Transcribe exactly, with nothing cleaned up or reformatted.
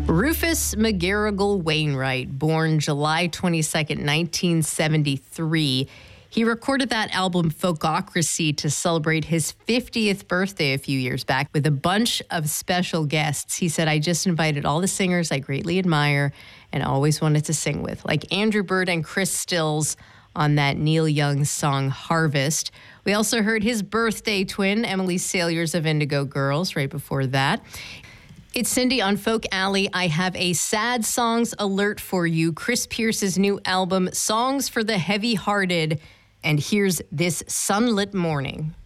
Rufus McGarrigle Wainwright, born July twenty-second, nineteen seventy-three. He recorded that album Folkocracy to celebrate his fiftieth birthday a few years back with a bunch of special guests. He said, I just invited all the singers I greatly admire and always wanted to sing with, like Andrew Bird and Chris Stills on that Neil Young song Harvest. We also heard his birthday twin, Emily Saliers of Indigo Girls, right before that. It's Cindy on Folk Alley. I have a sad songs alert for you. Chris Pierce's new album, Songs for the Heavy-Hearted. And here's This Sunlit Morning.